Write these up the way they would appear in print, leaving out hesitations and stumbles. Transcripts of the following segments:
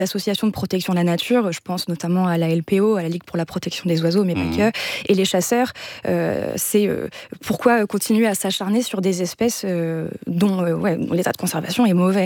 associations de protection de la nature, je pense notamment à la LPO, à la Ligue pour la protection des oiseaux, mais pas que, et les chasseurs, c'est pourquoi continuer à s'acharner sur des espèces dont l'état de conservation est mauvais.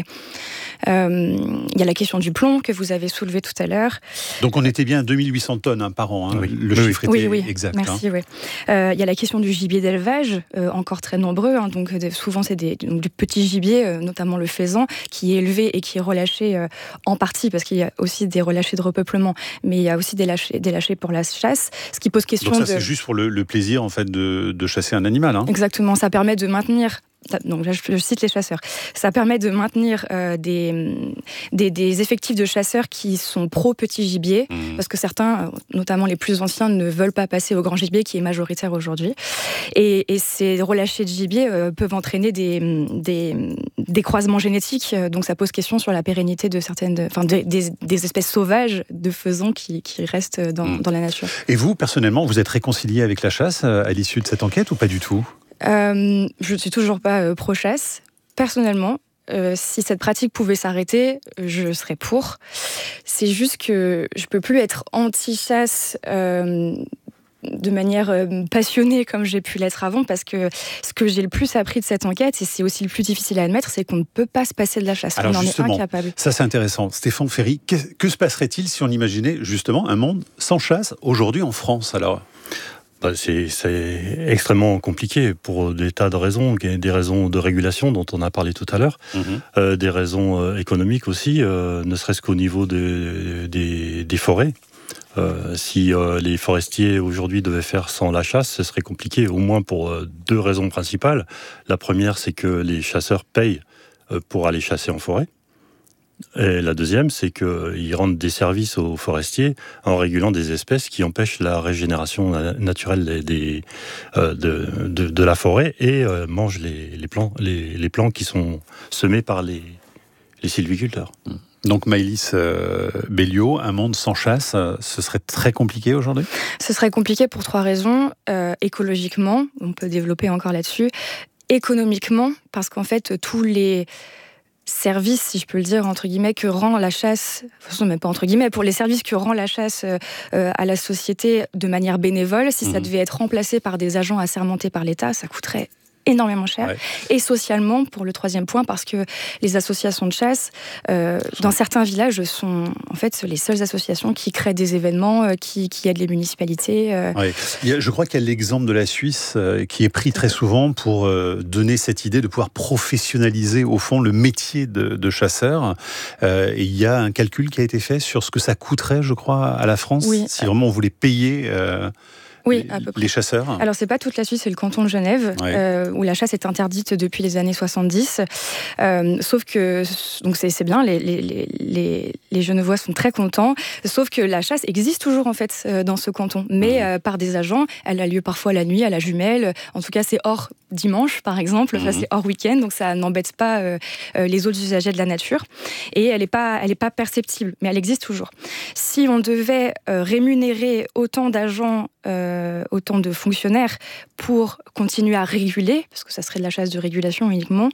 Il y a la question du plomb que vous avez soulevé tout à l'heure. Donc on était bien à 2800 tonnes par an, hein. Oui. Le chiffre était exact. Merci, oui. Il y a la question du gibier d'élevage, encore très nombreux, hein, donc souvent c'est du petit gibier, notamment le faisan, qui est élevé et qui est relâché en partie, parce qu'il y a aussi des relâchés de repeuplement, mais il y a aussi des lâchés pour la chasse, ce qui pose question. Donc ça c'est juste pour le plaisir en fait de chasser un animal. Hein. Exactement, ça permet de maintenir. Donc là, je cite les chasseurs. Ça permet de maintenir des effectifs de chasseurs qui sont pro-petit gibier, parce que certains, notamment les plus anciens, ne veulent pas passer au grand gibier qui est majoritaire aujourd'hui. Et ces relâchés de gibier peuvent entraîner des croisements génétiques, donc ça pose question sur la pérennité de des espèces sauvages de faisans qui restent dans la nature. Et vous, personnellement, vous êtes réconcilié avec la chasse à l'issue de cette enquête ou pas du tout ? Je ne suis toujours pas pro-chasse. Personnellement, si cette pratique pouvait s'arrêter, je serais pour. C'est juste que je ne peux plus être anti-chasse de manière passionnée comme j'ai pu l'être avant, parce que ce que j'ai le plus appris de cette enquête, et c'est aussi le plus difficile à admettre, c'est qu'on ne peut pas se passer de la chasse. Alors on en justement, est incapable. Ça c'est intéressant. Stéphane Ferry, que se passerait-il si on imaginait justement un monde sans chasse aujourd'hui en France alors ? C'est extrêmement compliqué pour des tas de raisons, des raisons de régulation dont on a parlé tout à l'heure, des raisons économiques aussi, ne serait-ce qu'au niveau des forêts. Si les forestiers aujourd'hui devaient faire sans la chasse, ce serait compliqué, au moins pour deux raisons principales. La première, c'est que les chasseurs payent pour aller chasser en forêt. Et la deuxième, c'est qu'ils rendent des services aux forestiers en régulant des espèces qui empêchent la régénération naturelle de la forêt et mangent les plants qui sont semés par les sylviculteurs. Donc Maëlys Belliot, un monde sans chasse, ce serait très compliqué aujourd'hui ? Ce serait compliqué pour trois raisons. Écologiquement, on peut développer encore là-dessus. Économiquement, parce qu'en fait, tous les services, si je peux le dire, entre guillemets, que rend la chasse, enfin, même pas entre guillemets, pour les services que rend la chasse à la société de manière bénévole, si ça devait être remplacé par des agents assermentés par l'État, ça coûterait énormément cher. Ouais. Et socialement, pour le troisième point, parce que les associations de chasse, dans certains villages, sont en fait les seules associations qui créent des événements, qui aident les municipalités. Ouais. Je crois qu'il y a l'exemple de la Suisse qui est pris très souvent pour donner cette idée de pouvoir professionnaliser au fond le métier de chasseur. Et il y a un calcul qui a été fait sur ce que ça coûterait, je crois, à la France, si vraiment on voulait payer... Oui, à peu près. Les chasseurs. Alors, c'est pas toute la Suisse, c'est le canton de Genève, où la chasse est interdite depuis les années 70. Sauf que, donc c'est bien, les Genevois sont très contents, sauf que la chasse existe toujours, en fait, dans ce canton, mais par des agents. Elle a lieu parfois la nuit, à la jumelle. En tout cas, c'est hors dimanche, par exemple. Ça, c'est hors week-end, donc ça n'embête pas les autres usagers de la nature. Et elle est pas perceptible, mais elle existe toujours. Si on devait rémunérer autant d'agents, autant de fonctionnaires pour continuer à réguler, parce que ça serait de la chasse de régulation uniquement,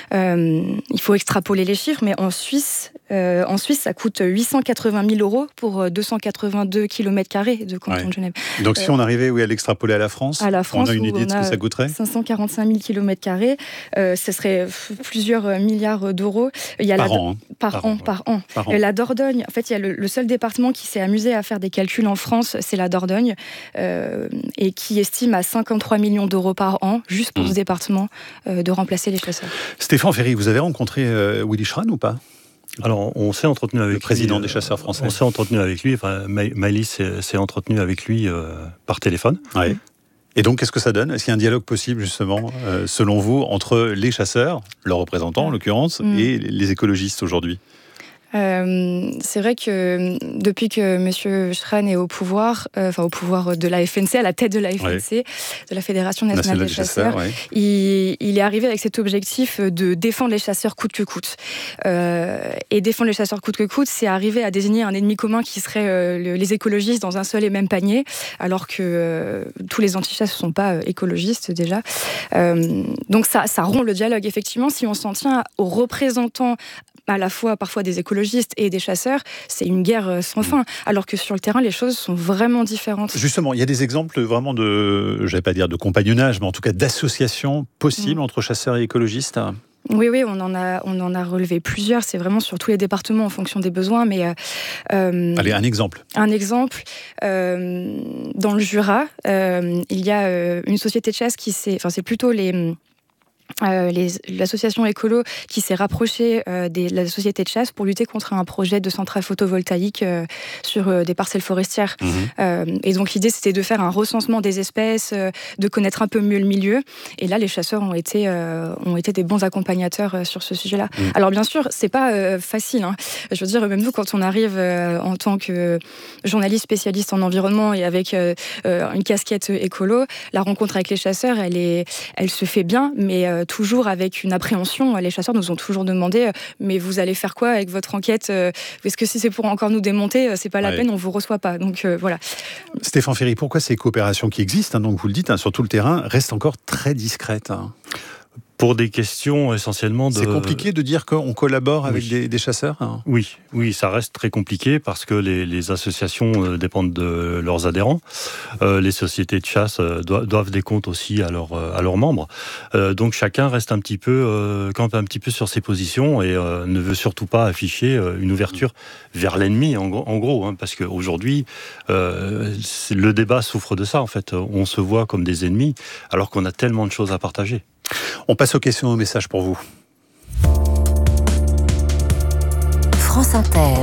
il faut extrapoler les chiffres, mais en Suisse, ça coûte 880 000 € pour 282 km² de canton de Genève. Donc si on arrivait à l'extrapoler à la France, on a une idée de ce que ça coûterait ? 545 000 km², ce serait plusieurs milliards d'euros. Il y a par an. La Dordogne, en fait, il y a le seul département qui s'est amusé à faire des calculs en France, c'est la Dordogne, et qui estime à 53 millions d'euros par an, juste pour ce département, de remplacer les chasseurs. Stéphane Ferry, vous avez rencontré Willy Schran ou pas ? Alors, on s'est entretenu avec le président des chasseurs français. On s'est entretenu avec lui, Maëlys s'est entretenu avec lui par téléphone. Ouais. Et donc, qu'est-ce que ça donne ? Est-ce qu'il y a un dialogue possible, justement, selon vous, entre les chasseurs, leurs représentants en l'occurrence, et les écologistes aujourd'hui ? C'est vrai que depuis que M. Schran est au pouvoir de la FNC, à la tête de la FNC, de la Fédération nationale des chasseurs, il est arrivé avec cet objectif de défendre les chasseurs coûte que coûte. Et défendre les chasseurs coûte que coûte, c'est arriver à désigner un ennemi commun qui serait les écologistes dans un seul et même panier, alors que tous les anti-chasses ne sont pas écologistes déjà. Donc ça rompt le dialogue. Effectivement, si on s'en tient aux représentants à la fois parfois des écologistes et des chasseurs, c'est une guerre sans fin. Alors que sur le terrain, les choses sont vraiment différentes. Justement, il y a des exemples vraiment je vais pas dire de compagnonnage, mais en tout cas d'associations possibles entre chasseurs et écologistes. Oui, on en a relevé plusieurs. C'est vraiment sur tous les départements en fonction des besoins. Mais allez, un exemple. Un exemple, dans le Jura, il y a une société de chasse c'est plutôt l'association écolo qui s'est rapprochée de la société de chasse pour lutter contre un projet de centrale photovoltaïque sur des parcelles forestières. Et donc l'idée, c'était de faire un recensement des espèces, de connaître un peu mieux le milieu. Et là, les chasseurs ont été des bons accompagnateurs sur ce sujet-là. Alors bien sûr, c'est pas facile. Hein. Je veux dire, même nous, quand on arrive en tant que journaliste spécialiste en environnement et avec une casquette écolo, la rencontre avec les chasseurs, elle se fait bien, mais toujours avec une appréhension. Les chasseurs nous ont toujours demandé mais vous allez faire quoi avec votre enquête? Est-ce que si c'est pour encore nous démonter, c'est pas la peine, on vous reçoit pas. Donc voilà. Stéphane Ferry, pourquoi ces coopérations qui existent, donc vous le dites, sur tout le terrain, restent encore très discrètes? Pour des questions essentiellement de... C'est compliqué de dire qu'on collabore avec des chasseurs? Oui, ça reste très compliqué parce que les associations dépendent de leurs adhérents. Les sociétés de chasse doivent des comptes aussi à leurs membres. Donc chacun reste campe un petit peu sur ses positions et ne veut surtout pas afficher une ouverture vers l'ennemi, en gros, parce qu'aujourd'hui, le débat souffre de ça, en fait. On se voit comme des ennemis alors qu'on a tellement de choses à partager. On passe aux questions, aux messages pour vous. France Inter.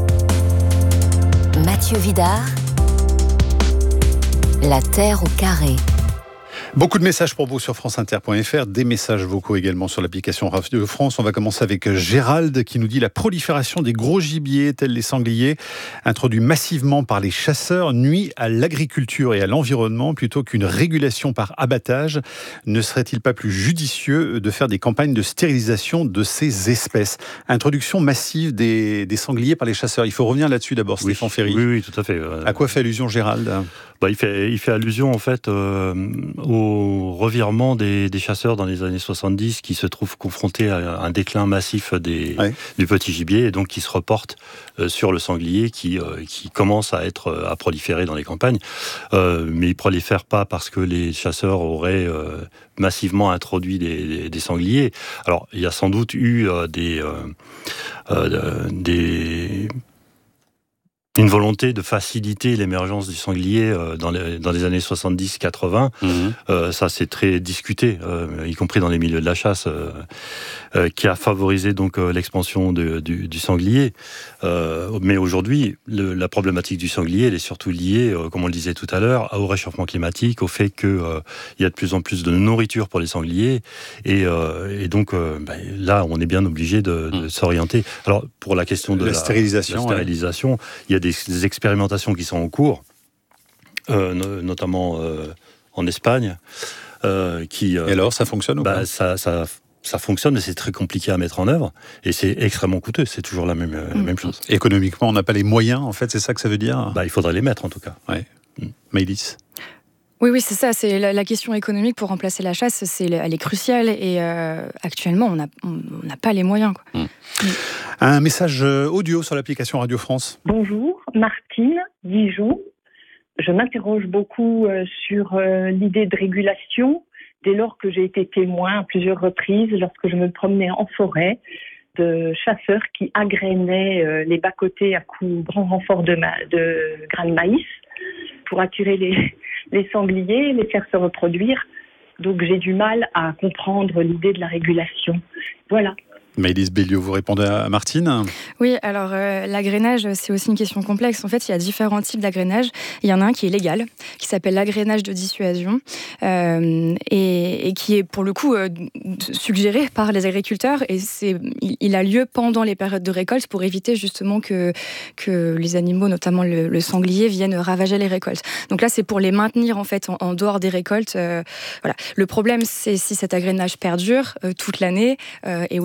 Mathieu Vidard. La Terre au carré. Beaucoup de messages pour vous sur franceinter.fr, des messages vocaux également sur l'application Radio France. On va commencer avec Gérald qui nous dit: la prolifération des gros gibiers tels les sangliers, introduits massivement par les chasseurs, nuit à l'agriculture et à l'environnement plutôt qu'une régulation par abattage. Ne serait-il pas plus judicieux de faire des campagnes de stérilisation de ces espèces? Introduction massive des sangliers par les chasseurs. Il faut revenir là-dessus d'abord, Stéphane Ferry. Oui, tout à fait. À quoi fait allusion Gérald? Il fait allusion en fait au revirement des chasseurs dans les années 70 qui se trouvent confrontés à un déclin massif du petit gibier et donc qui se reportent sur le sanglier qui commence à proliférer dans les campagnes. Mais il prolifère pas parce que les chasseurs auraient massivement introduit des sangliers. Alors il y a sans doute eu une volonté de faciliter l'émergence du sanglier dans les années 70-80. Ça, c'est très discuté, y compris dans les milieux de la chasse, qui a favorisé donc l'expansion du sanglier. Mais aujourd'hui, la problématique du sanglier, elle est surtout liée, comme on le disait tout à l'heure, au réchauffement climatique, au fait qu'il y a de plus en plus de nourriture pour les sangliers. Et donc, là, on est bien obligé de s'orienter. Alors, pour la question de la stérilisation, il y a des expérimentations qui sont en cours, notamment en Espagne. Et alors, ça fonctionne ou pas? Ça fonctionne, mais c'est très compliqué à mettre en œuvre. Et c'est extrêmement coûteux, c'est toujours la même chose. Économiquement, on n'a pas les moyens, en fait, c'est ça que ça veut dire? Il faudrait les mettre, en tout cas. Ouais. Maëlys? Oui, c'est ça. C'est la question économique pour remplacer la chasse, elle est cruciale et actuellement, on n'a pas les moyens. Quoi. Un message audio sur l'application Radio France. Bonjour, Martine, Dijon. Je m'interroge beaucoup sur l'idée de régulation dès lors que j'ai été témoin à plusieurs reprises lorsque je me promenais en forêt de chasseurs qui agrénaient les bas-côtés à grand renfort de grains de maïs pour attirer les sangliers, les faire se reproduire. Donc j'ai du mal à comprendre l'idée de la régulation. Voilà. Maëlys Belliot, vous répondez à Martine? Oui, alors l'agrainage, c'est aussi une question complexe. En fait, il y a différents types d'agrainage. Il y en a un qui est légal, qui s'appelle l'agrainage de dissuasion, et qui est pour le coup suggéré par les agriculteurs. Et il a lieu pendant les périodes de récolte pour éviter justement que les animaux, notamment le sanglier, viennent ravager les récoltes. Donc là, c'est pour les maintenir en fait en dehors des récoltes. Voilà. Le problème, c'est si cet agrainage perdure toute l'année, et où là, ça devient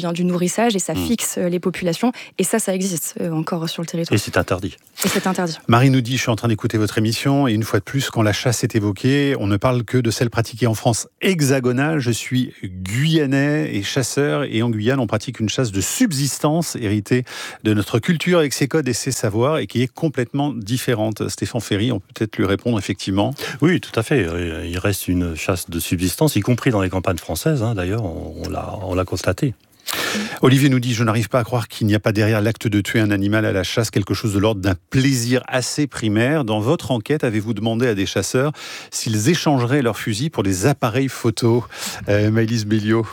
vient du nourrissage et ça fixe les populations. Et ça existe encore sur le territoire. Et c'est interdit. Et c'est interdit. Marie nous dit, je suis en train d'écouter votre émission et une fois de plus, quand la chasse est évoquée, on ne parle que de celle pratiquée en France hexagonale. Je suis guyanais et chasseur et en Guyane, on pratique une chasse de subsistance héritée de notre culture avec ses codes et ses savoirs et qui est complètement différente. Stéphane Ferry, on peut peut-être lui répondre effectivement. Oui, tout à fait. Il reste une chasse de subsistance, y compris dans les campagnes françaises. D'ailleurs, on l'a constaté. Olivier nous dit, je n'arrive pas à croire qu'il n'y a pas derrière l'acte de tuer un animal à la chasse quelque chose de l'ordre d'un plaisir assez primaire. Dans votre enquête, avez-vous demandé à des chasseurs s'ils échangeraient leurs fusils pour des appareils photo? Maëlys Béliot.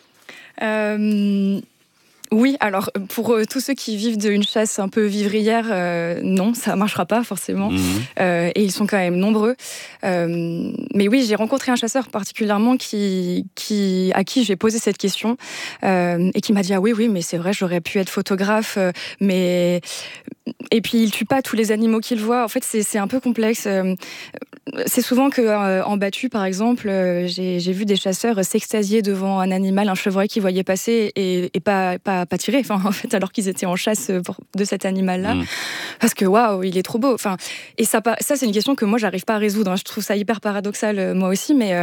Oui, alors pour tous ceux qui vivent d'une chasse un peu vivrière, non, ça ne marchera pas forcément. Et ils sont quand même nombreux. Mais oui, j'ai rencontré un chasseur particulièrement à qui j'ai posé cette question et qui m'a dit « Ah oui, mais c'est vrai, j'aurais pu être photographe, mais... » Et puis, il ne tue pas tous les animaux qu'il voit. En fait, c'est un peu complexe. C'est souvent qu'en battu, par exemple, j'ai vu des chasseurs s'extasier devant un animal, un chevreuil qu'ils voyaient passer et pas tirer, en fait, alors qu'ils étaient en chasse de cet animal-là. Parce que, waouh, il est trop beau. Et ça, c'est une question que moi, j'arrive pas à résoudre. Je trouve ça hyper paradoxal, moi aussi, mais...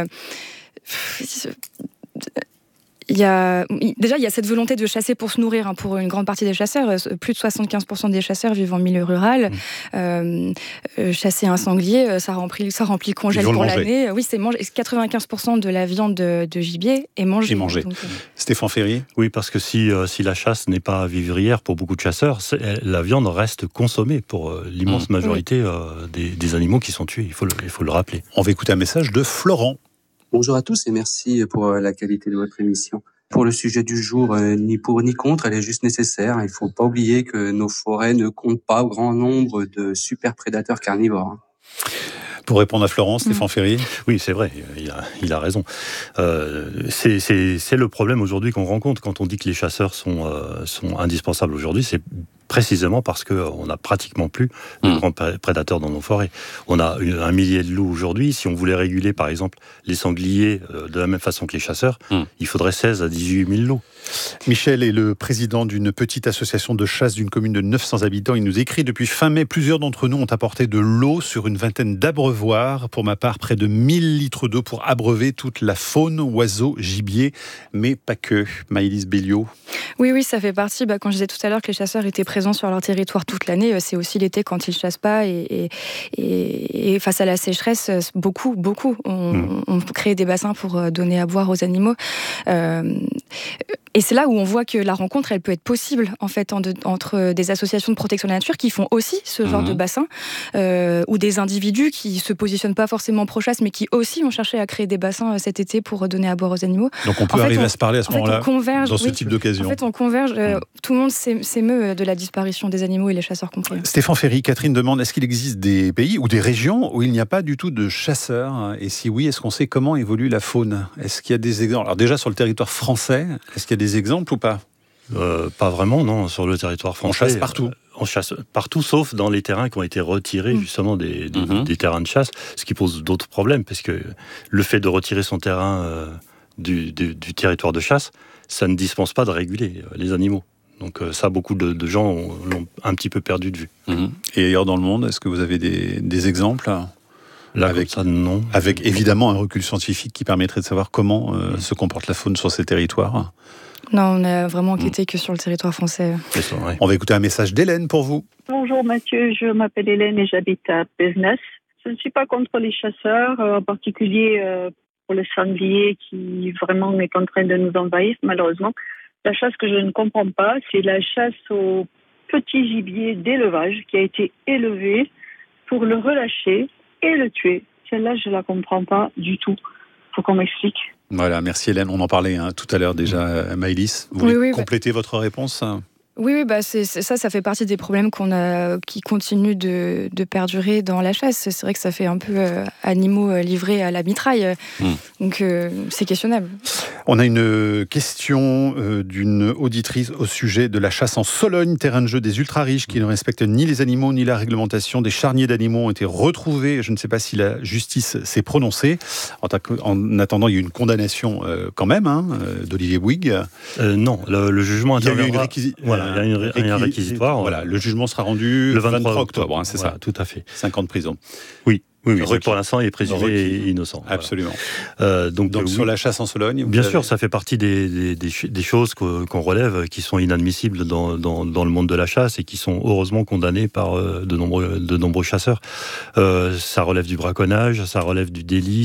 il y a cette volonté de chasser pour se nourrir pour une grande partie des chasseurs. Plus de 75% des chasseurs vivent en milieu rural. Chasser un sanglier, ça remplit le congèle pour l'année. Oui, c'est manger. 95% de la viande de gibier est mangée. Donc, Stéphane Ferry. Oui, parce que si la chasse n'est pas vivrière pour beaucoup de chasseurs, la viande reste consommée pour l'immense majorité des animaux qui sont tués. Il faut le rappeler. On va écouter un message de Florent. Bonjour à tous et merci pour la qualité de votre émission. Pour le sujet du jour, ni pour ni contre, elle est juste nécessaire. Il ne faut pas oublier que nos forêts ne comptent pas au grand nombre de super prédateurs carnivores. Pour répondre à Florent, Stéphane Ferry. Oui, c'est vrai, il a raison. C'est le problème aujourd'hui qu'on rencontre quand on dit que les chasseurs sont indispensables aujourd'hui. C'est précisément parce qu'on n'a pratiquement plus de grands prédateurs dans nos forêts. On a 1 millier de loups aujourd'hui. Si on voulait réguler, par exemple, les sangliers de la même façon que les chasseurs, il faudrait 16 à 18 000 loups. Michel est le président d'une petite association de chasse d'une commune de 900 habitants. Il nous écrit, depuis fin mai, plusieurs d'entre nous ont apporté de l'eau sur une vingtaine d'abreuvoirs. Pour ma part, près de 1000 litres d'eau pour abreuver toute la faune, oiseaux, gibier, mais pas que. Maëlys Béliot. Oui, ça fait partie, quand je disais tout à l'heure que les chasseurs étaient présents sur leur territoire toute l'année, c'est aussi l'été quand ils ne chassent pas et face à la sécheresse, beaucoup ont créé des bassins pour donner à boire aux animaux. Et c'est là où on voit que la rencontre, elle peut être possible en fait entre des associations de protection de la nature qui font aussi ce genre de bassin, ou des individus qui se positionnent pas forcément pro-chasse, mais qui aussi ont cherché à créer des bassins cet été pour donner à boire aux animaux. Donc on peut arriver à se parler à ce moment-là, dans ce type d'occasion. En fait, on converge. Tout le monde s'émeut de la disparition des animaux et les chasseurs compris. Stéphane Ferry, Catherine demande, est-ce qu'il existe des pays ou des régions où il n'y a pas du tout de chasseurs? Et si oui, est-ce qu'on sait comment évolue la faune? Est-ce qu'il y a des exemples? Alors déjà, sur le territoire français, est-ce qu'il y a des exemples ou pas? Pas vraiment, non. Sur le territoire français, on chasse partout. On chasse partout, sauf dans les terrains qui ont été retirés justement des terrains de chasse, ce qui pose d'autres problèmes, parce que le fait de retirer son terrain du territoire de chasse, ça ne dispense pas de réguler les animaux. Donc ça, beaucoup de gens l'ont un petit peu perdu de vue. Et ailleurs dans le monde, est-ce que vous avez des exemples? Là, avec ça, non. Avec évidemment un recul scientifique qui permettrait de savoir comment se comporte la faune sur ces territoires. Non, on n'a vraiment enquêté que sur le territoire français. C'est ça, ouais. On va écouter un message d'Hélène pour vous. Bonjour Mathieu, je m'appelle Hélène et j'habite à Business. Je ne suis pas contre les chasseurs, en particulier pour le sanglier qui vraiment est en train de nous envahir, malheureusement. La chasse que je ne comprends pas, c'est la chasse au petit gibier d'élevage qui a été élevé pour le relâcher et le tuer. Celle-là, je ne la comprends pas du tout. Il faut qu'on m'explique. Voilà, merci Hélène. On en parlait tout à l'heure déjà, Maëlys. Vous voulez compléter votre réponse ? Oui, ça fait partie des problèmes qui continuent de perdurer dans la chasse. C'est vrai que ça fait un peu animaux livrés à la mitraille. Donc c'est questionnable. On a une question d'une auditrice au sujet de la chasse en Sologne, terrain de jeu des ultra-riches qui ne respectent ni les animaux ni la réglementation. Des charniers d'animaux ont été retrouvés. Je ne sais pas si la justice s'est prononcée. En attendant, il y a eu une condamnation quand même d'Olivier Bouygues. Non, le jugement interviendra. Il y a un réquisitoire. Voilà, le jugement sera rendu le 23 octobre. C'est ça. Tout à fait. 5 ans de prison. Oui. Pour l'instant, il est présumé innocent. Absolument. Voilà. Donc sur la chasse en Sologne, bien sûr, ça fait partie des choses qu'on relève, qui sont inadmissibles dans le monde de la chasse et qui sont heureusement condamnées par de nombreux chasseurs. Ça relève du braconnage, ça relève du délit,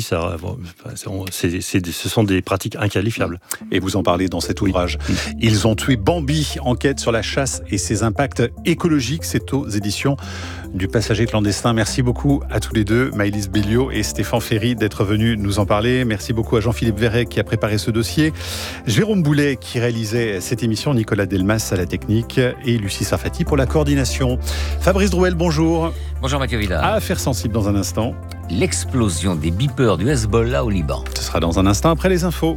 ce sont des pratiques inqualifiables. Et vous en parlez dans cet ouvrage. Ils ont tué Bambi, enquête sur la chasse et ses impacts écologiques. C'est aux éditions du Passager clandestin. Merci beaucoup à tous les deux, Maëlys Béliot et Stéphane Ferry, d'être venus nous en parler. Merci beaucoup à Jean-Philippe Verret qui a préparé ce dossier, Jérôme Boulet qui réalisait cette émission, Nicolas Delmas à la technique et Lucie Sarfati pour la coordination. Fabrice Drouel, bonjour. Bonjour Mathieu Vidal. À Affaires sensibles dans un instant. L'explosion des beepers du Hezbollah au Liban. Ce sera dans un instant après les infos.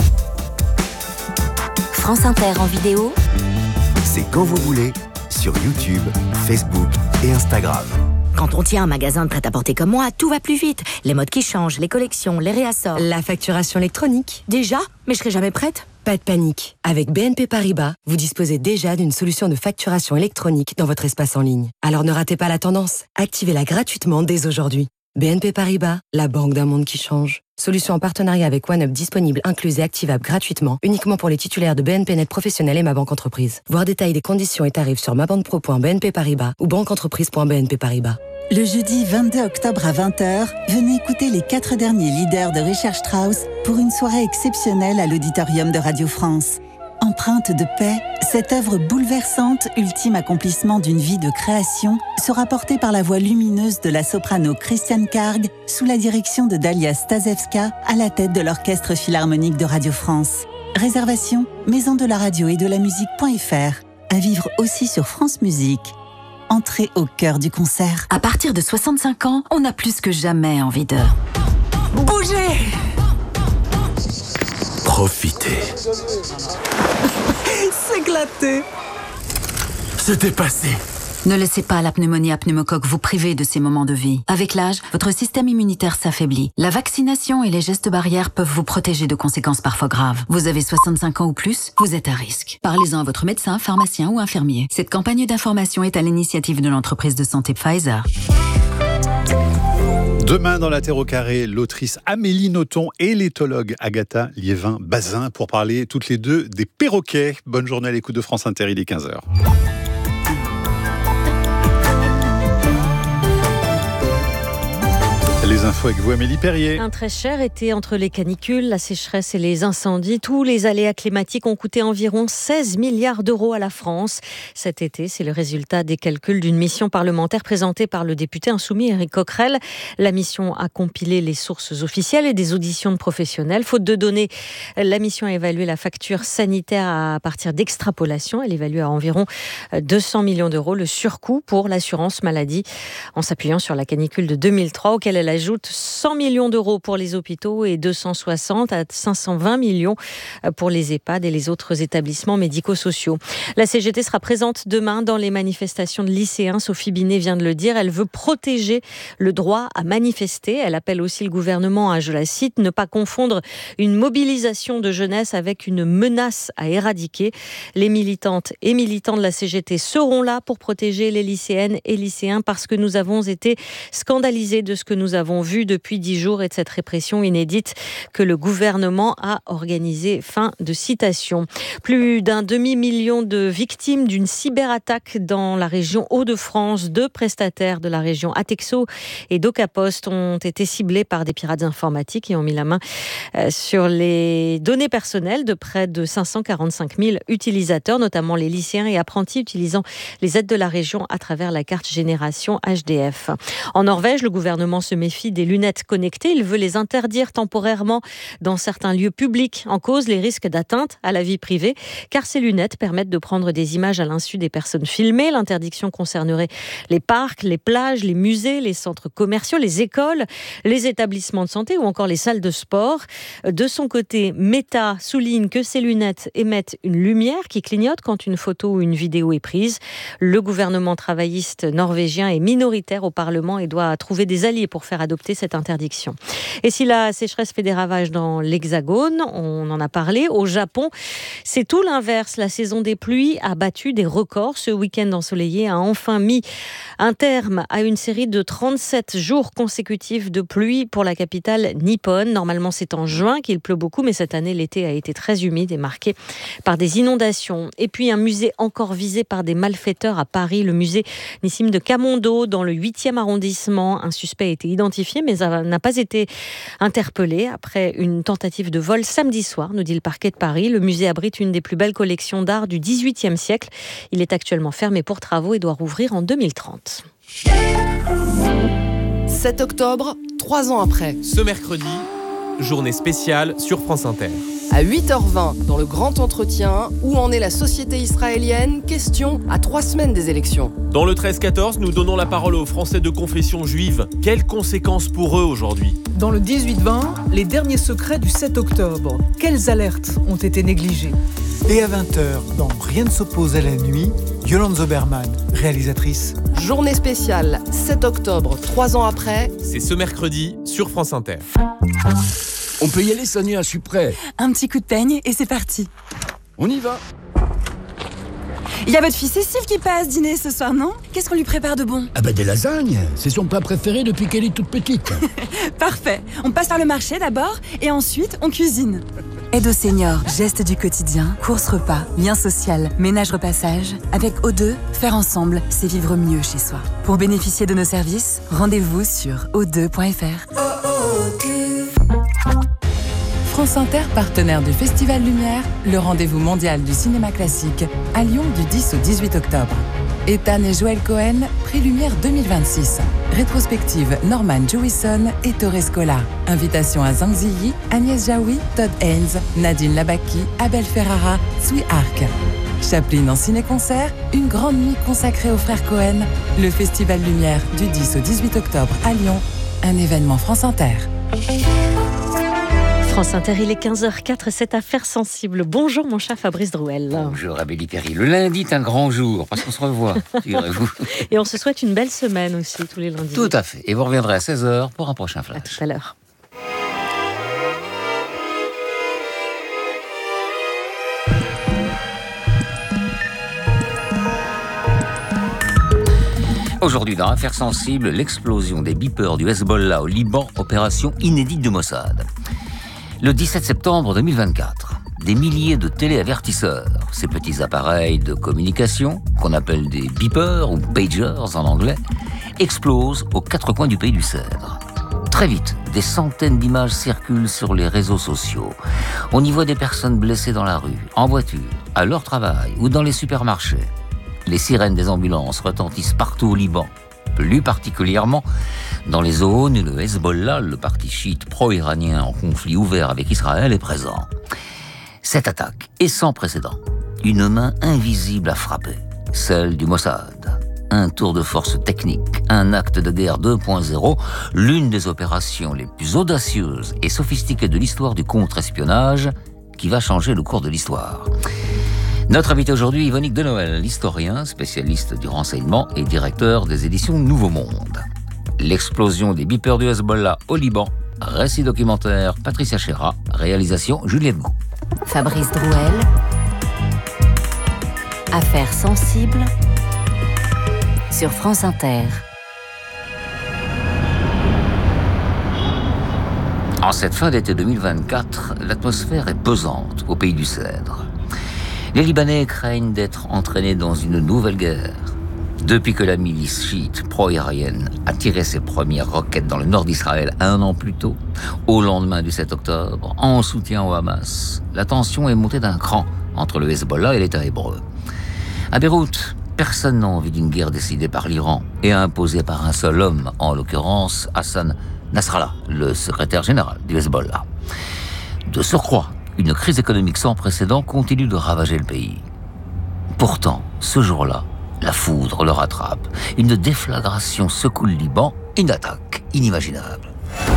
France Inter en vidéo. C'est quand vous voulez, sur YouTube, Facebook et Instagram. Quand on tient un magasin de prêt-à-porter comme moi, tout va plus vite. Les modes qui changent, les collections, les réassorts. La facturation électronique. Déjà ? Mais je serai jamais prête. Pas de panique. Avec BNP Paribas, vous disposez déjà d'une solution de facturation électronique dans votre espace en ligne. Alors ne ratez pas la tendance. Activez-la gratuitement dès aujourd'hui. BNP Paribas, la banque d'un monde qui change. Solution en partenariat avec OneUp disponible, incluse et activable gratuitement, uniquement pour les titulaires de BNP Net Professionnel et Ma Banque Entreprise. Voir détail des conditions et tarifs sur mabanquepro.bnp Paribas ou banqueentreprise.bnp Paribas. Le jeudi 22 octobre à 20h, venez écouter les 4 derniers leaders de Richard Strauss pour une soirée exceptionnelle à l'Auditorium de Radio France. Empreinte de paix, cette œuvre bouleversante, ultime accomplissement d'une vie de création, sera portée par la voix lumineuse de la soprano Christiane Karg sous la direction de Dalia Stasevska à la tête de l'Orchestre Philharmonique de Radio France. Réservation, maison de la radio et de la musique.fr. À vivre aussi sur France Musique. Entrez au cœur du concert. À partir de 65 ans, on a plus que jamais envie de bouger. Profitez. S'éclater. Se dépasser. Ne laissez pas la pneumonie à pneumocoque vous priver de ces moments de vie. Avec l'âge, votre système immunitaire s'affaiblit. La vaccination et les gestes barrières peuvent vous protéger de conséquences parfois graves. Vous avez 65 ans ou plus, vous êtes à risque. Parlez-en à votre médecin, pharmacien ou infirmier. Cette campagne d'information est à l'initiative de l'entreprise de santé Pfizer. Demain, dans la Terre au carré, l'autrice Amélie Nothomb et l'éthologue Agatha Liévin-Bazin pour parler toutes les deux des perroquets. Bonne journée à l'écoute de France Inter, il est 15h. Les infos avec vous, Amélie Perrier. Un très cher été entre les canicules, la sécheresse et les incendies. Tous les aléas climatiques ont coûté environ 16 milliards d'euros à la France. Cet été, c'est le résultat des calculs d'une mission parlementaire présentée par le député insoumis Éric Coquerel. La mission a compilé les sources officielles et des auditions de professionnels. Faute de données, la mission a évalué la facture sanitaire à partir d'extrapolation. Elle évalue à environ 200 millions d'euros le surcoût pour l'assurance maladie en s'appuyant sur la canicule de 2003 auquel elle ajoute 100 millions d'euros pour les hôpitaux et 260 à 520 millions pour les EHPAD et les autres établissements médico-sociaux. La CGT sera présente demain dans les manifestations de lycéens. Sophie Binet vient de le dire, elle veut protéger le droit à manifester. Elle appelle aussi le gouvernement à, je la cite, ne pas confondre une mobilisation de jeunesse avec une menace à éradiquer. Les militantes et militants de la CGT seront là pour protéger les lycéennes et lycéens parce que nous avons été scandalisés de ce que nous avons vu depuis 10 jours et de cette répression inédite que le gouvernement a organisée. Fin de citation. Plus d'un demi-million de victimes d'une cyberattaque dans la région Hauts-de-France. 2 prestataires de la région Atexo et DocaPost ont été ciblés par des pirates informatiques et ont mis la main sur les données personnelles de près de 545 000 utilisateurs, notamment les lycéens et apprentis utilisant les aides de la région à travers la carte Génération HDF. En Norvège, le gouvernement se méfie aussi des lunettes connectées. Il veut les interdire temporairement dans certains lieux publics. En cause, les risques d'atteinte à la vie privée, car ces lunettes permettent de prendre des images à l'insu des personnes filmées. L'interdiction concernerait les parcs, les plages, les musées, les centres commerciaux, les écoles, les établissements de santé ou encore les salles de sport. De son côté, Meta souligne que ces lunettes émettent une lumière qui clignote quand une photo ou une vidéo est prise. Le gouvernement travailliste norvégien est minoritaire au Parlement et doit trouver des alliés pour faire adopter cette interdiction. Et si la sécheresse fait des ravages dans l'Hexagone, on en a parlé, au Japon, c'est tout l'inverse. La saison des pluies a battu des records. Ce week-end ensoleillé a enfin mis un terme à une série de 37 jours consécutifs de pluie pour la capitale nippone. Normalement, c'est en juin qu'il pleut beaucoup, mais cette année, l'été a été très humide et marqué par des inondations. Et puis, un musée encore visé par des malfaiteurs à Paris, le musée Nissim de Camondo, dans le 8e arrondissement. Un suspect a été identifié, mais n'a pas été interpellé après une tentative de vol samedi soir, nous dit le parquet de Paris. Le musée abrite une des plus belles collections d'art du XVIIIe siècle. Il est actuellement fermé pour travaux et doit rouvrir en 2030. 7 octobre, 3 ans après. Ce mercredi, journée spéciale sur France Inter. À 8h20, dans le grand entretien, où en est la société israélienne? Question à 3 semaines des élections. Dans le 13-14, nous donnons la parole aux Français de confession juive. Quelles conséquences pour eux aujourd'hui? Dans le 18-20, les derniers secrets du 7 octobre. Quelles alertes ont été négligées? Et à 20h, dans Rien ne s'oppose à la nuit, Yolande Zoberman, réalisatrice. Journée spéciale, 7 octobre, 3 ans après. C'est ce mercredi sur France Inter. On peut y aller, Sonia, je suis prêt. Un petit coup de peigne et c'est parti. On y va. Il y a votre fille Cécile qui passe dîner ce soir, non? Qu'est-ce qu'on lui prépare de bon? Ah bah des lasagnes, c'est son plat préféré depuis qu'elle est toute petite. Parfait, on passe par le marché d'abord et ensuite on cuisine. Aide aux seniors, gestes du quotidien, courses repas, lien social, ménage repassage. Avec O2, faire ensemble, c'est vivre mieux chez soi. Pour bénéficier de nos services, rendez-vous sur o2.fr. France Inter, partenaire du Festival Lumière, le rendez-vous mondial du cinéma classique, à Lyon du 10 au 18 octobre. Ethan et Joël Cohen, Prix Lumière 2026. Rétrospective Norman Jewison et Torres Scola. Invitation à Zhang Ziyi, Agnès Jaoui, Todd Haynes, Nadine Labaki, Abel Ferrara, Sui Arc. Chaplin en ciné-concert, une grande nuit consacrée aux frères Cohen. Le Festival Lumière du 10 au 18 octobre à Lyon. Un événement France Inter. France Inter, il est 15h04, cette affaire sensible. Bonjour mon chat Fabrice Drouel. Bonjour Abélie Perry. Le lundi est un grand jour, parce qu'on se revoit, figurez-vous. Et on se souhaite une belle semaine aussi, tous les lundis. Tout à fait. Et vous reviendrez à 16h pour un prochain flash. À tout à l'heure. Aujourd'hui, dans Affaires sensibles, l'explosion des beepers du Hezbollah au Liban, opération inédite du Mossad. Le 17 septembre 2024, des milliers de téléavertisseurs, ces petits appareils de communication, qu'on appelle des beepers ou pagers en anglais, explosent aux 4 coins du pays du Cèdre. Très vite, des centaines d'images circulent sur les réseaux sociaux. On y voit des personnes blessées dans la rue, en voiture, à leur travail ou dans les supermarchés. Les sirènes des ambulances retentissent partout au Liban, plus particulièrement dans les zones où le Hezbollah, le parti chiite pro-iranien en conflit ouvert avec Israël, est présent. Cette attaque est sans précédent. Une main invisible a frappé, celle du Mossad. Un tour de force technique, un acte de guerre 2.0, l'une des opérations les plus audacieuses et sophistiquées de l'histoire du contre-espionnage qui va changer le cours de l'histoire. Notre invité aujourd'hui, Yvonique Denoël, historien, spécialiste du renseignement et directeur des éditions Nouveau Monde. L'explosion des beepers du Hezbollah au Liban, récit documentaire Patricia Chéra, réalisation Juliette Gou. Fabrice Drouel, Affaires sensibles sur France Inter. En cette fin d'été 2024, l'atmosphère est pesante au pays du Cèdre. Les Libanais craignent d'être entraînés dans une nouvelle guerre. Depuis que la milice chiite pro-iranienne a tiré ses premières roquettes dans le nord d'Israël 1 an plus tôt, au lendemain du 7 octobre, en soutien au Hamas, la tension est montée d'un cran entre le Hezbollah et l'État hébreu. À Beyrouth, personne n'a envie d'une guerre décidée par l'Iran et imposée par un seul homme, en l'occurrence Hassan Nasrallah, le secrétaire général du Hezbollah. De surcroît, une crise économique sans précédent continue de ravager le pays. Pourtant, ce jour-là, la foudre le rattrape. Une déflagration secoue le Liban, une attaque inimaginable.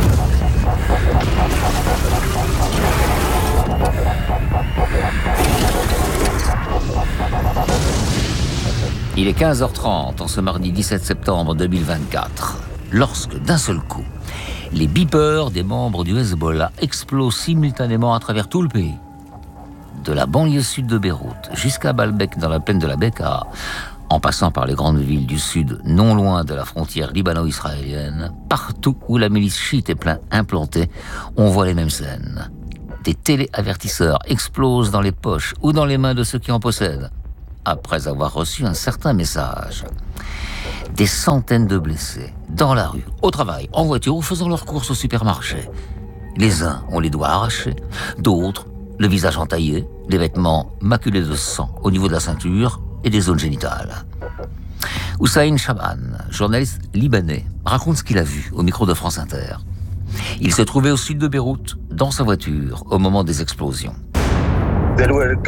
Il est 15h30 en ce mardi 17 septembre 2024, lorsque d'un seul coup, les beepers des membres du Hezbollah explosent simultanément à travers tout le pays. De la banlieue sud de Beyrouth jusqu'à Baalbek dans la plaine de la Bekaa, en passant par les grandes villes du sud, non loin de la frontière libano-israélienne, partout où la milice chiite est implantée, on voit les mêmes scènes. Des téléavertisseurs explosent dans les poches ou dans les mains de ceux qui en possèdent, après avoir reçu un certain message. Des centaines de blessés, dans la rue, au travail, en voiture ou faisant leurs courses au supermarché. Les uns ont les doigts arrachés, d'autres le visage entaillé, les vêtements maculés de sang au niveau de la ceinture et des zones génitales. Hussein Chaban, journaliste libanais, raconte ce qu'il a vu au micro de France Inter. Il se trouvait au sud de Beyrouth, dans sa voiture, au moment des explosions. Il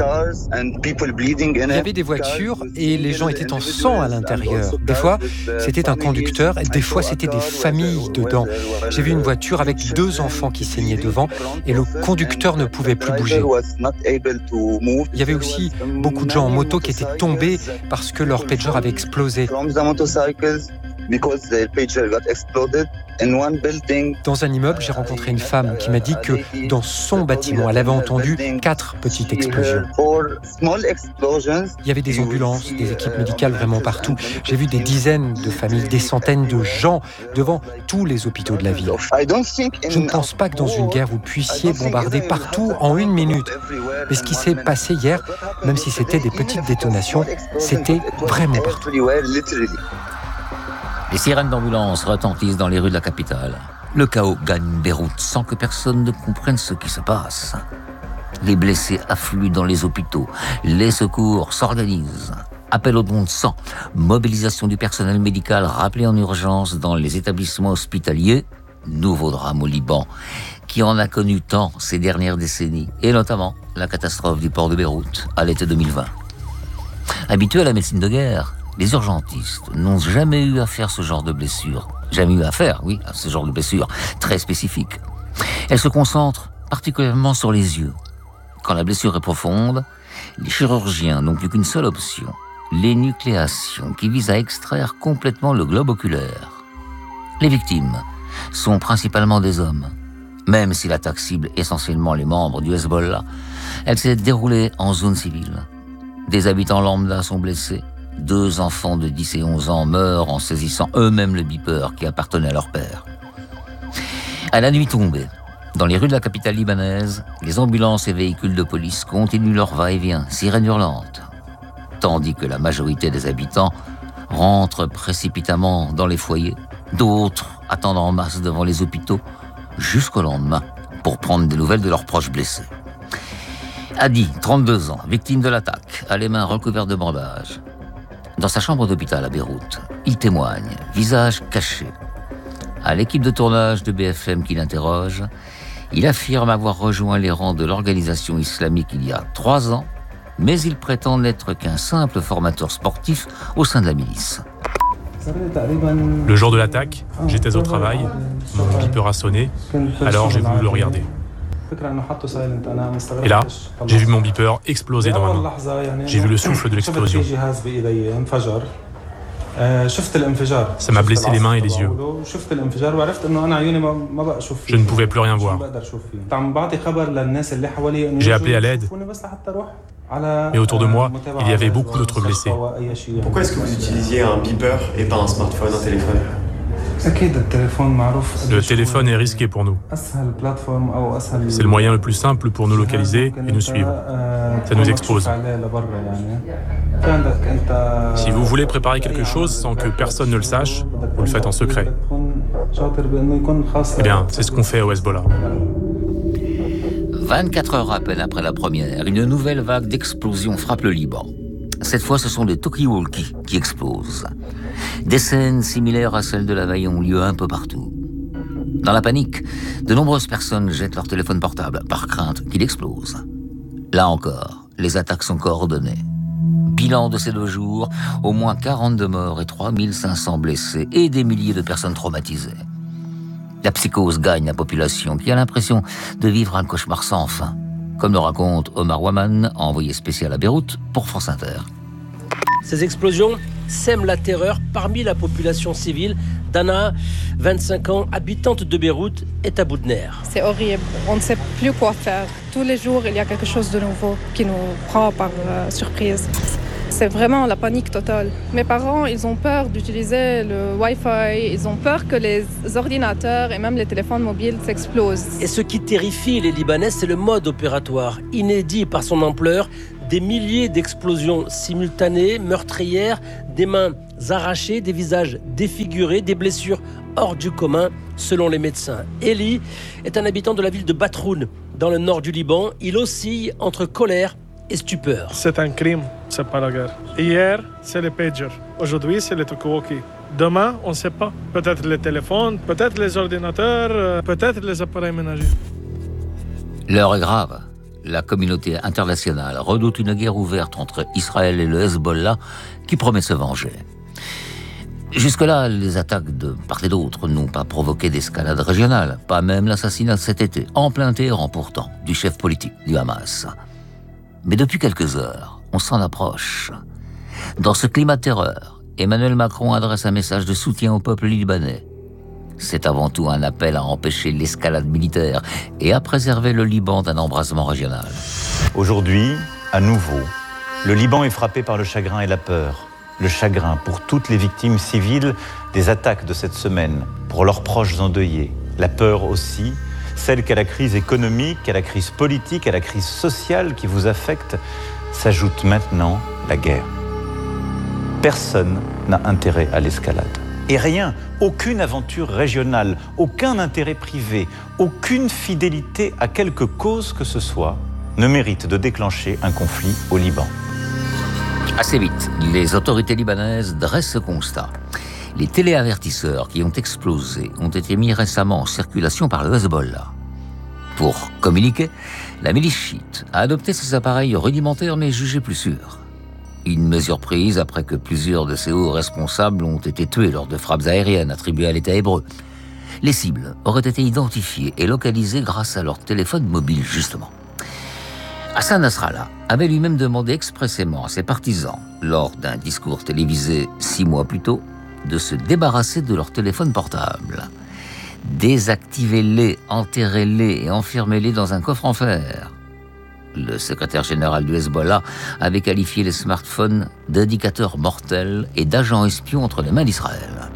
y avait des voitures et les gens étaient en sang à l'intérieur. Des fois, c'était un conducteur, et des fois, c'était des familles dedans. J'ai vu une voiture avec 2 enfants qui saignaient devant et le conducteur ne pouvait plus bouger. Il y avait aussi beaucoup de gens en moto qui étaient tombés parce que leur pager avait explosé. Dans un immeuble, j'ai rencontré une femme qui m'a dit que dans son bâtiment, elle avait entendu 4 petites explosions. Il y avait des ambulances, des équipes médicales vraiment partout. J'ai vu des dizaines de familles, des centaines de gens devant tous les hôpitaux de la ville. Je ne pense pas que dans une guerre, vous puissiez bombarder partout en 1 minute. Mais ce qui s'est passé hier, même si c'était des petites détonations, c'était vraiment partout. Les sirènes d'ambulance retentissent dans les rues de la capitale. Le chaos gagne Beyrouth sans que personne ne comprenne ce qui se passe. Les blessés affluent dans les hôpitaux. Les secours s'organisent. Appel aux dons de sang. Mobilisation du personnel médical rappelé en urgence dans les établissements hospitaliers. Nouveau drame au Liban, qui en a connu tant ces dernières décennies. Et notamment la catastrophe du port de Beyrouth à l'été 2020. Habitués à la médecine de guerre, les urgentistes n'ont jamais eu à faire ce genre de blessures. Jamais eu à faire, oui, à ce genre de blessures très spécifiques. Elles se concentrent particulièrement sur les yeux. Quand la blessure est profonde, les chirurgiens n'ont plus qu'une seule option, l'énucléation, qui vise à extraire complètement le globe oculaire. Les victimes sont principalement des hommes. Même si l'attaque cible essentiellement les membres du Hezbollah, elle s'est déroulée en zone civile. Des habitants lambda sont blessés. 2 enfants de 10 et 11 ans meurent en saisissant eux-mêmes le beeper qui appartenait à leur père. À la nuit tombée, dans les rues de la capitale libanaise, les ambulances et véhicules de police continuent leur va-et-vient, sirènes hurlantes, tandis que la majorité des habitants rentrent précipitamment dans les foyers, d'autres attendent en masse devant les hôpitaux jusqu'au lendemain pour prendre des nouvelles de leurs proches blessés. Hadi, 32 ans, victime de l'attaque, a les mains recouvertes de bandages. Dans sa chambre d'hôpital à Beyrouth, il témoigne, visage caché. À l'équipe de tournage de BFM qui l'interroge, il affirme avoir rejoint les rangs de l'organisation islamique il y a 3 ans, mais il prétend n'être qu'un simple formateur sportif au sein de la milice. Le jour de l'attaque, j'étais au travail, mon beeper a sonné, alors j'ai voulu le regarder. Et là, j'ai vu mon beeper exploser dans ma main. J'ai vu le souffle de l'explosion. Ça m'a blessé les mains et les yeux. Je ne pouvais plus rien voir. J'ai appelé à l'aide, mais autour de moi, il y avait beaucoup d'autres blessés. Pourquoi est-ce que vous utilisiez un beeper et pas un smartphone, un téléphone ? Le téléphone est risqué pour nous. C'est le moyen le plus simple pour nous localiser et nous suivre. Ça nous expose. Si vous voulez préparer quelque chose sans que personne ne le sache, vous le faites en secret. Eh bien, c'est ce qu'on fait au Hezbollah. 24 heures à peine après la première, une nouvelle vague d'explosions frappe le Liban. Cette fois, ce sont des talkie-walkies qui explosent. Des scènes similaires à celles de la veille ont lieu un peu partout. Dans la panique, de nombreuses personnes jettent leur téléphone portable par crainte qu'il explose. Là encore, les attaques sont coordonnées. Bilan de ces 2 jours, au moins 42 morts et 3500 blessés et des milliers de personnes traumatisées. La psychose gagne la population qui a l'impression de vivre un cauchemar sans fin, comme le raconte Omar Waman, envoyé spécial à Beyrouth pour France Inter. Ces explosions sèment la terreur parmi la population civile. Dana, 25 ans, habitante de Beyrouth, est à bout de nerfs. C'est horrible, on ne sait plus quoi faire. Tous les jours, il y a quelque chose de nouveau qui nous prend par surprise. C'est vraiment la panique totale. Mes parents, ils ont peur d'utiliser le Wi-Fi, ils ont peur que les ordinateurs et même les téléphones mobiles s'explosent. Et ce qui terrifie les Libanais, c'est le mode opératoire, inédit par son ampleur. Des milliers d'explosions simultanées, meurtrières, des mains arrachées, des visages défigurés, des blessures hors du commun, selon les médecins. Eli est un habitant de la ville de Batroun, dans le nord du Liban. Il oscille entre colère et stupeur. C'est un crime, c'est pas la guerre. Hier, c'est les pagers. Aujourd'hui, c'est les talkie-walkie. Demain, on ne sait pas. Peut-être les téléphones, peut-être les ordinateurs, peut-être les appareils ménagers. L'heure est grave. La communauté internationale redoute une guerre ouverte entre Israël et le Hezbollah qui promet se venger. Jusque-là, les attaques de part et d'autre n'ont pas provoqué d'escalade régionale, pas même l'assassinat cet été, en plein Téhéran pourtant, du chef politique du Hamas. Mais depuis quelques heures, on s'en approche. Dans ce climat de terreur, Emmanuel Macron adresse un message de soutien au peuple libanais. C'est avant tout un appel à empêcher l'escalade militaire et à préserver le Liban d'un embrasement régional. Aujourd'hui, à nouveau, le Liban est frappé par le chagrin et la peur. Le chagrin pour toutes les victimes civiles des attaques de cette semaine, pour leurs proches endeuillés. La peur aussi, celle qu'à la crise économique, à la crise politique, à la crise sociale qui vous affecte, s'ajoute maintenant la guerre. Personne n'a intérêt à l'escalade. Et rien, aucune aventure régionale, aucun intérêt privé, aucune fidélité à quelque cause que ce soit ne mérite de déclencher un conflit au Liban. Assez vite, les autorités libanaises dressent ce constat. Les téléavertisseurs qui ont explosé ont été mis récemment en circulation par le Hezbollah. Pour communiquer, la milice chiite a adopté ces appareils rudimentaires mais jugés plus sûrs. Une mesure prise après que plusieurs de ces hauts responsables ont été tués lors de frappes aériennes attribuées à l'État hébreu. Les cibles auraient été identifiées et localisées grâce à leur téléphone mobile, justement. Hassan Nasrallah avait lui-même demandé expressément à ses partisans, lors d'un discours télévisé 6 mois plus tôt, de se débarrasser de leur téléphone portable. Désactivez-les, enterrez-les et enfermez-les dans un coffre en fer. Le secrétaire général du Hezbollah avait qualifié les smartphones d'indicateurs mortels et d'agents espions entre les mains d'Israël.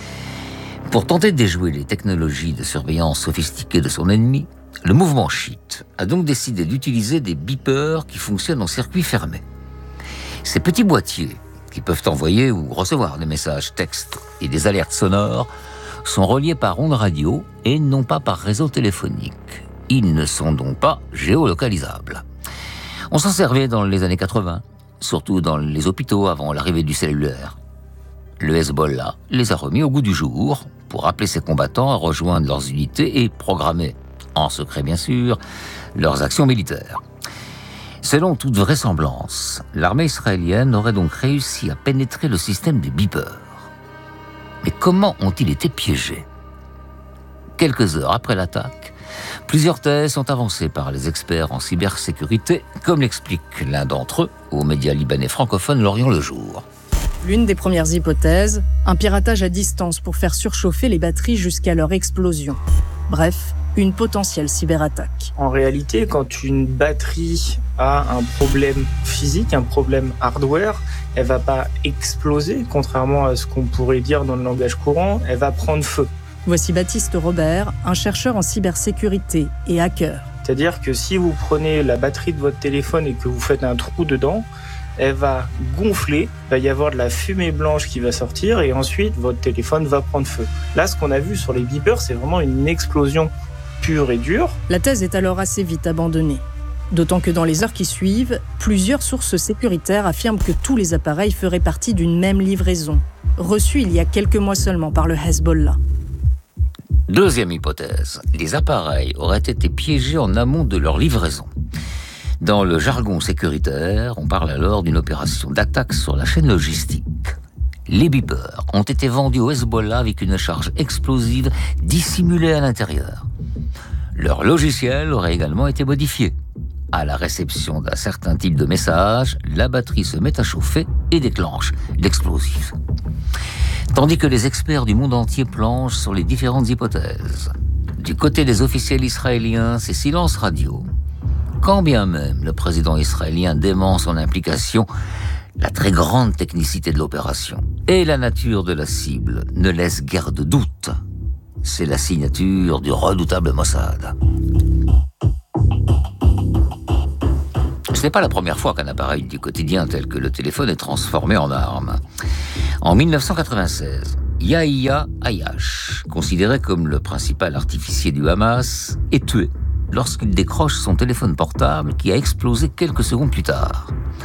Pour tenter de déjouer les technologies de surveillance sophistiquées de son ennemi, le mouvement chiite a donc décidé d'utiliser des beepers qui fonctionnent en circuit fermé. Ces petits boîtiers, qui peuvent envoyer ou recevoir des messages textes et des alertes sonores, sont reliés par ondes radio et non pas par réseau téléphonique. Ils ne sont donc pas géolocalisables. On s'en servait dans les années 80, surtout dans les hôpitaux avant l'arrivée du cellulaire. Le Hezbollah les a remis au goût du jour pour appeler ses combattants à rejoindre leurs unités et programmer, en secret bien sûr, leurs actions militaires. Selon toute vraisemblance, l'armée israélienne aurait donc réussi à pénétrer le système des beepers. Mais comment ont-ils été piégés ? Quelques heures après l'attaque, plusieurs thèses sont avancées par les experts en cybersécurité, comme l'explique l'un d'entre eux aux médias libanais francophones L'Orient le Jour. L'une des premières hypothèses, un piratage à distance pour faire surchauffer les batteries jusqu'à leur explosion. Bref, une potentielle cyberattaque. En réalité, quand une batterie a un problème physique, un problème hardware, elle va pas exploser, contrairement à ce qu'on pourrait dire dans le langage courant, elle va prendre feu. Voici Baptiste Robert, un chercheur en cybersécurité et hacker. C'est-à-dire que si vous prenez la batterie de votre téléphone et que vous faites un trou dedans, elle va gonfler, il va y avoir de la fumée blanche qui va sortir et ensuite votre téléphone va prendre feu. Là, ce qu'on a vu sur les beepers, c'est vraiment une explosion pure et dure. La thèse est alors assez vite abandonnée. D'autant que dans les heures qui suivent, plusieurs sources sécuritaires affirment que tous les appareils feraient partie d'une même livraison, reçue il y a quelques mois seulement par le Hezbollah. Deuxième hypothèse, les appareils auraient été piégés en amont de leur livraison. Dans le jargon sécuritaire, on parle alors d'une opération d'attaque sur la chaîne logistique. Les beepers ont été vendus au Hezbollah avec une charge explosive dissimulée à l'intérieur. Leur logiciel aurait également été modifié. À la réception d'un certain type de message, la batterie se met à chauffer et déclenche l'explosif. Tandis que les experts du monde entier planchent sur les différentes hypothèses. Du côté des officiels israéliens, c'est silence radio. Quand bien même le président israélien dément son implication, la très grande technicité de l'opération et la nature de la cible ne laissent guère de doute. C'est la signature du redoutable Mossad. Ce n'est pas la première fois qu'un appareil du quotidien tel que le téléphone est transformé en arme. En 1996, Yahya Ayash, considéré comme le principal artificier du Hamas, est tué lorsqu'il décroche son téléphone portable qui a explosé quelques secondes plus tard.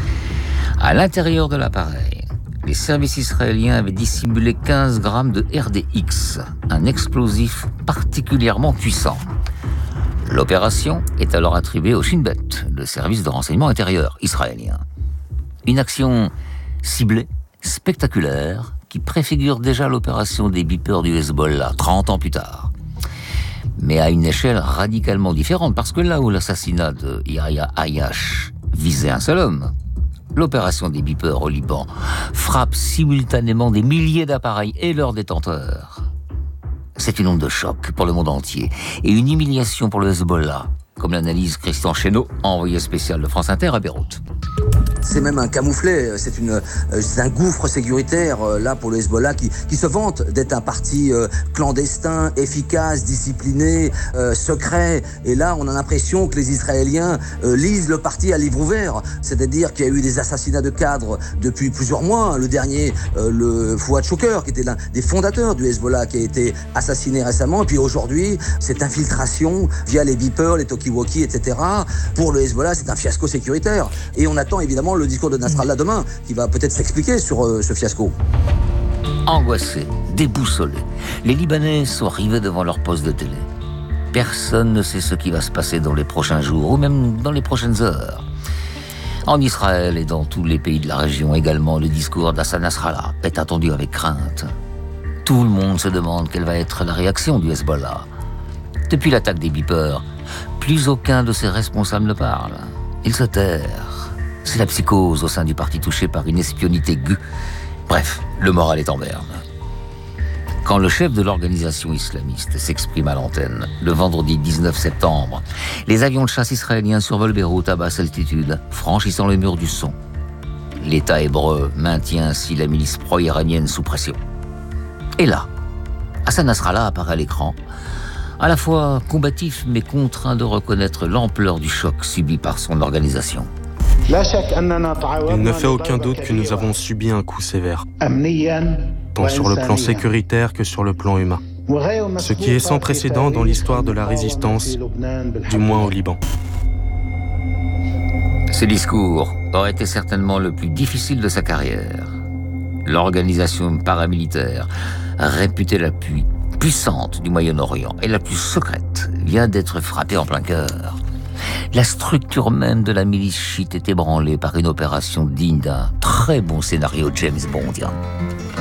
À l'intérieur de l'appareil, les services israéliens avaient dissimulé 15 grammes de RDX, un explosif particulièrement puissant. L'opération est alors attribuée au Shin Bet, le service de renseignement intérieur israélien. Une action ciblée, spectaculaire, qui préfigure déjà l'opération des beepers du Hezbollah 30 ans plus tard. Mais à une échelle radicalement différente, parce que là où l'assassinat de Yahya Ayash visait un seul homme, l'opération des beepers au Liban frappe simultanément des milliers d'appareils et leurs détenteurs. C'est une onde de choc pour le monde entier et une humiliation pour le Hezbollah, comme l'analyse Christian Chesneau, envoyé spécial de France Inter à Beyrouth. C'est même un camouflet, c'est un gouffre sécuritaire là pour le Hezbollah qui se vante d'être un parti clandestin, efficace, discipliné, secret. Et là, on a l'impression que les Israéliens lisent le parti à livre ouvert. C'est-à-dire qu'il y a eu des assassinats de cadres depuis plusieurs mois. Le dernier, le Fouad Chouker, qui était l'un des fondateurs du Hezbollah, qui a été assassiné récemment. Et puis aujourd'hui, cette infiltration via les beepers, les talkie-walkie, etc. Pour le Hezbollah, c'est un fiasco sécuritaire. Et on attend évidemment le discours de Nasrallah demain, qui va peut-être s'expliquer sur ce fiasco. Angoissés, déboussolés, les Libanais sont arrivés devant leur poste de télé. Personne ne sait ce qui va se passer dans les prochains jours, ou même dans les prochaines heures. En Israël et dans tous les pays de la région également, le discours d'Hassan Nasrallah est attendu avec crainte. Tout le monde se demande quelle va être la réaction du Hezbollah. Depuis l'attaque des beepers, plus aucun de ses responsables ne parle. Ils se terrent. C'est la psychose au sein du parti touché par une espionnite aiguë. Bref, le moral est en berne. Quand le chef de l'organisation islamiste s'exprime à l'antenne, le vendredi 19 septembre, les avions de chasse israéliens survolent Beyrouth à basse altitude, franchissant le mur du son. L'État hébreu maintient ainsi la milice pro-iranienne sous pression. Et là, Hassan Nasrallah apparaît à l'écran, à la fois combatif mais contraint de reconnaître l'ampleur du choc subi par son organisation. Il ne fait aucun doute que nous avons subi un coup sévère, tant sur le plan sécuritaire que sur le plan humain, ce qui est sans précédent dans l'histoire de la résistance, du moins au Liban. Ce discours aurait été certainement le plus difficile de sa carrière. L'organisation paramilitaire, réputée la plus puissante du Moyen-Orient et la plus secrète, vient d'être frappée en plein cœur. La structure même de la milice chiite est ébranlée par une opération digne d'un très bon scénario James Bondien.